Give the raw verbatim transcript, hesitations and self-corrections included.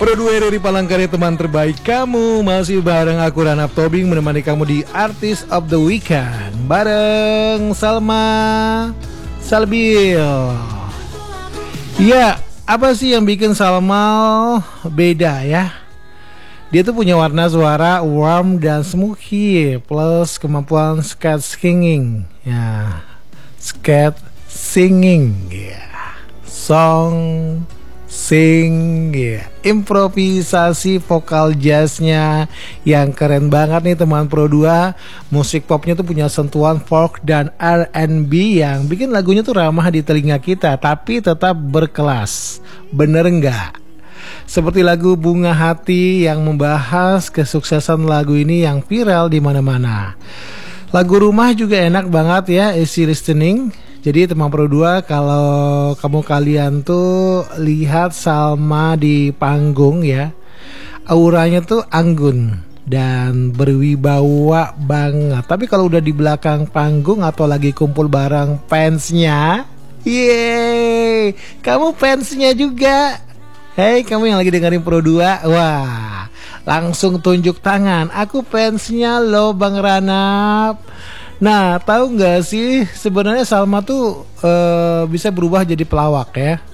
Pro dua dari Palangkaraya, teman terbaik kamu. Masih bareng aku Ranap Tobing menemani kamu di Artist of the Weekend bareng Salma Salbil. Ya, apa sih yang bikin Salma beda ya? Dia tuh punya warna suara warm dan smoky plus kemampuan skate singing. Ya, skate singing ya. Song sing ya, improvisasi vokal jazznya yang keren banget nih teman Pro dua. Musik popnya tuh punya sentuhan folk dan R and B yang bikin lagunya tuh ramah di telinga kita tapi tetap berkelas. Bener nggak? Seperti lagu Bunga Hati yang membahas kesuksesan lagu ini yang viral di mana-mana. Lagu Rumah juga enak banget ya, easy listening. Jadi teman Pro dua, kalau kamu kalian tuh lihat Salma di panggung ya, auranya tuh anggun dan berwibawa banget. Tapi kalau udah di belakang panggung atau lagi kumpul bareng fansnya, yeay, kamu fansnya juga. Hey, kamu yang lagi dengerin Pro dua, wah, langsung tunjuk tangan. Aku fansnya loh Bang Ranap. Nah, tahu nggak sih sebenarnya Salma tuh uh, bisa berubah jadi pelawak ya?